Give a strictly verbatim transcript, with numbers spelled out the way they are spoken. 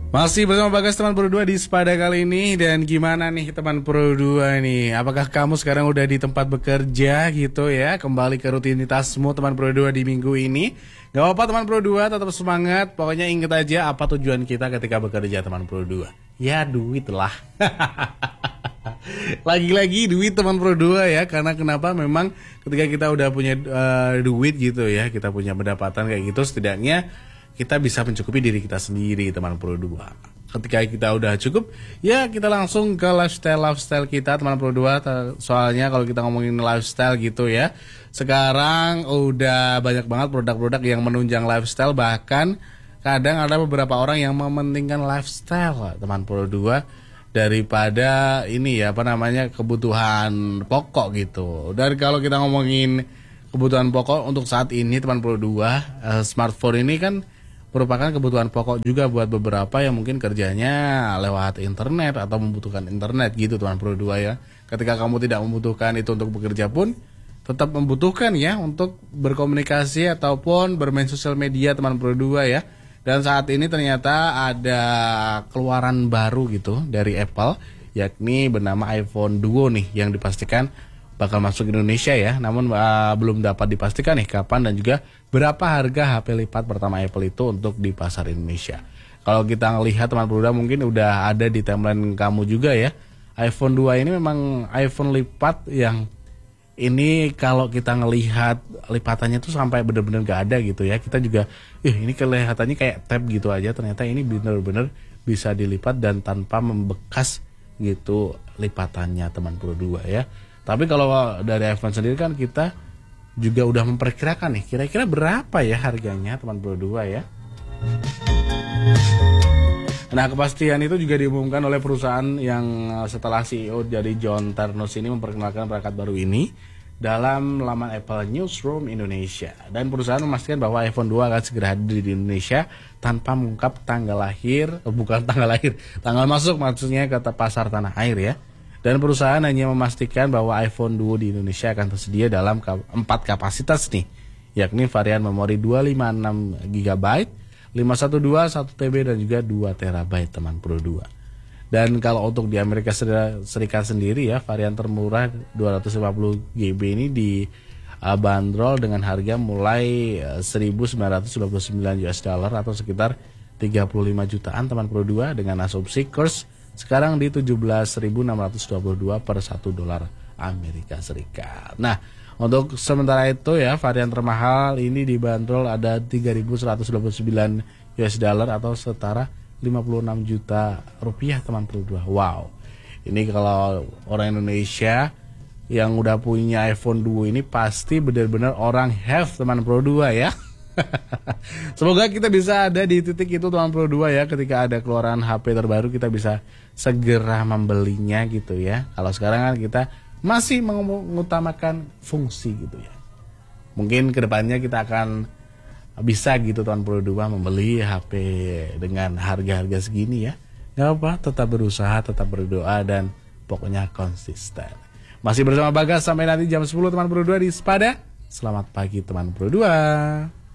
Masih bersama Bagas teman Pro dua di Spada kali ini. Dan gimana nih teman Pro dua nih? Apakah kamu sekarang udah di tempat bekerja gitu ya? Kembali ke rutinitasmu teman Pro dua di minggu ini. Gak apa-apa teman Pro dua, tetap semangat. Pokoknya ingat aja apa tujuan kita ketika bekerja teman Pro dua. Ya duit lah. Lagi-lagi duit teman Pro dua ya. Karena kenapa? Memang ketika kita udah punya uh, duit gitu ya, kita punya pendapatan kayak gitu, setidaknya kita bisa mencukupi diri kita sendiri teman Pro dua. Ketika kita udah cukup, ya kita langsung ke lifestyle-lifestyle kita teman Pro dua. Soalnya kalau kita ngomongin lifestyle gitu ya, sekarang udah banyak banget produk-produk yang menunjang lifestyle. Bahkan kadang ada beberapa orang yang mementingkan lifestyle teman Pro dua daripada ini ya, apa namanya, kebutuhan pokok gitu. Dan kalau kita ngomongin kebutuhan pokok untuk saat ini teman Pro dua, uh, smartphone ini kan merupakan kebutuhan pokok juga buat beberapa yang mungkin kerjanya lewat internet atau membutuhkan internet gitu teman Pro dua ya. Ketika kamu tidak membutuhkan itu untuk bekerja pun tetap membutuhkan ya untuk berkomunikasi ataupun bermain sosial media teman Pro dua ya. Dan saat ini ternyata ada keluaran baru gitu dari Apple, yakni bernama iPhone Duo nih, yang dipastikan bakal masuk Indonesia ya. Namun uh, belum dapat dipastikan nih kapan dan juga berapa harga H P lipat pertama Apple itu untuk di pasar Indonesia. Kalau kita ngelihat teman Pro dua mungkin udah ada di timeline kamu juga ya. iPhone dua ini memang iPhone lipat yang ini kalau kita ngelihat lipatannya tuh sampai bener-bener gak ada gitu ya. Kita juga, ih ini kelihatannya kayak tab gitu aja. Ternyata ini bener-bener bisa dilipat dan tanpa membekas gitu lipatannya teman Pro dua ya. Tapi kalau dari iPhone sendiri kan kita juga udah memperkirakan nih kira-kira berapa ya harganya teman Pro dua ya. Nah, kepastian itu juga diumumkan oleh perusahaan yang setelah C E O dari John Ternus ini memperkenalkan perangkat baru ini dalam laman Apple Newsroom Indonesia. Dan perusahaan memastikan bahwa iPhone dua akan segera hadir di Indonesia tanpa mengungkap tanggal lahir, oh, bukan tanggal lahir, tanggal masuk maksudnya ke pasar tanah air ya. Dan perusahaan hanya memastikan bahwa iPhone Duo di Indonesia akan tersedia dalam empat kapasitas nih, yakni varian memori dua ratus lima puluh enam giga byte, lima ratus dua belas, satu T B dan juga dua terabyte teman Pro dua. Dan kalau untuk di Amerika Serikat sendiri ya, varian termurah dua ratus lima puluh giga byte ini dibanderol dengan harga mulai seribu sembilan ratus sembilan puluh sembilan U S dollar atau sekitar tiga puluh lima jutaan teman Pro dua, dengan asumsi kurs sekarang di tujuh belas ribu enam ratus dua puluh dua per satu dolar Amerika Serikat. Nah, untuk sementara itu ya, varian termahal ini dibanderol ada tiga ribu seratus dua puluh sembilan U S dollar atau setara lima puluh enam juta rupiah teman Pro dua. Wow. Ini kalau orang Indonesia yang udah punya iPhone Duo ini pasti benar-benar orang have teman Pro dua ya. Semoga kita bisa ada di titik itu teman Pro dua ya. Ketika ada keluaran H P terbaru kita bisa segera membelinya gitu ya. Kalau sekarang kan kita masih mengutamakan fungsi gitu ya. Mungkin kedepannya kita akan bisa gitu teman Pro dua membeli H P dengan harga-harga segini ya. Gak apa, tetap berusaha, tetap berdoa dan pokoknya konsisten. Masih bersama Bagas sampai nanti jam sepuluh teman Pro dua di Spada. Selamat pagi teman Pro dua.